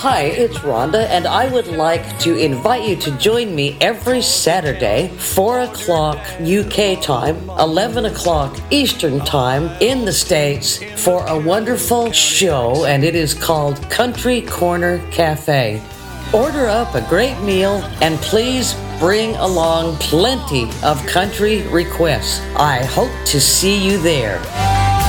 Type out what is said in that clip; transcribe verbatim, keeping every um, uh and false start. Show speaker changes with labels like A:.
A: Hi, it's Rhonda, and I would like to invite you to join me every Saturday, four o'clock U K time, eleven o'clock Eastern time in the States for a wonderful show, and it is called Country Corner Cafe. Order up a great meal, and please bring along plenty of country requests. I hope to see you there.